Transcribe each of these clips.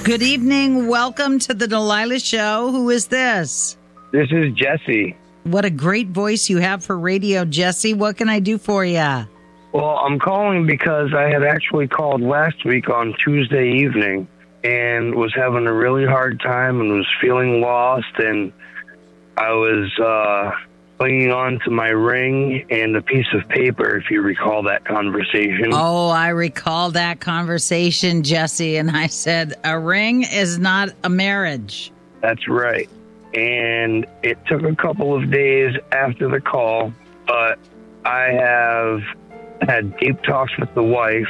Good evening. Welcome to the Delilah Show. Who is this? This is Jesse. What a great voice you have for radio, Jesse. What can I do for you? Well, I'm calling because I had actually called last week on Tuesday evening and was having a really hard time and was feeling lost, and I was clinging on to my ring and a piece of paper, if you recall that conversation. Oh, I recall that conversation, Jesse, and I said, a ring is not a marriage. That's right. And it took a couple of days after the call, but I have had deep talks with the wife,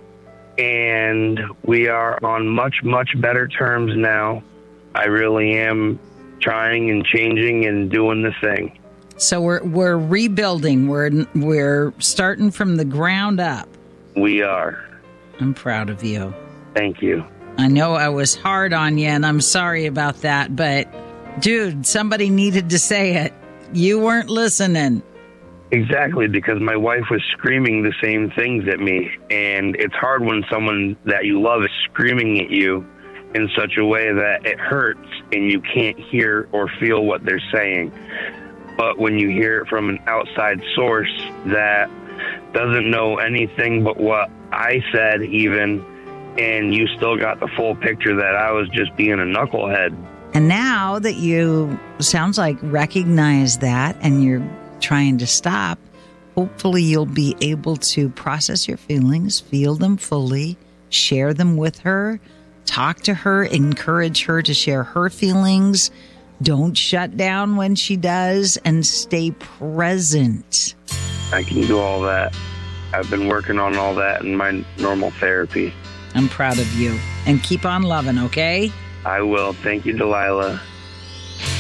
and we are on much, much better terms now. I really am trying and changing and doing the thing. So we're rebuilding. We're starting from the ground up. We are. I'm proud of you. Thank you. I know I was hard on you, and I'm sorry about that, but dude, somebody needed to say it. You weren't listening. Exactly, because my wife was screaming the same things at me, and it's hard when someone that you love is screaming at you in such a way that it hurts and you can't hear or feel what they're saying. But when you hear it from an outside source that doesn't know anything but what I said even, and you still got the full picture that I was just being a knucklehead. And now that you, sounds like, recognize that and you're trying to stop, hopefully you'll be able to process your feelings, feel them fully, share them with her, talk to her, encourage her to share her feelings. Don't shut down when she does, and stay present. I can do all that. I've been working on all that in my normal therapy. I'm proud of you. And keep on loving, okay? I will. Thank you, Delilah.